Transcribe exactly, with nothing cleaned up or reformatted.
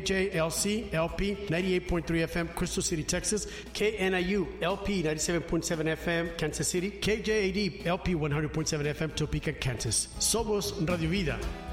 J L C L P ninety-eight point three F M, Crystal City, Texas. K N I U L P ninety-seven point seven F M, Kansas City. K J A D L P one hundred point seven F M, Topeka, Kansas. Somos Radio Vida.